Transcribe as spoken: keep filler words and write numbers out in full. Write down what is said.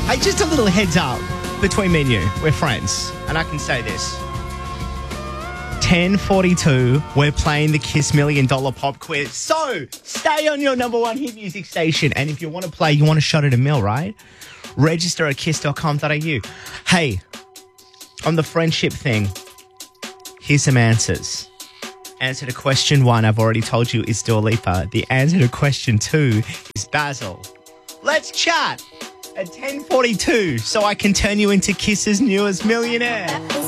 Hey, just a little heads up between me and you. We're friends, and I can say this. ten forty-two, we're playing the Kiss Million Dollar Pop Quiz. So, stay on your number one hit music station. And if you want to play, you want a shot at a mill, right? Register at kiss dot com dot a u. Hey, on the friendship thing, here's some answers. Answer to question one, I've already told you, is Dua Lipa. The answer to question two is Basil. Let's chat at ten forty-two so I can turn you into Kiss's newest millionaire.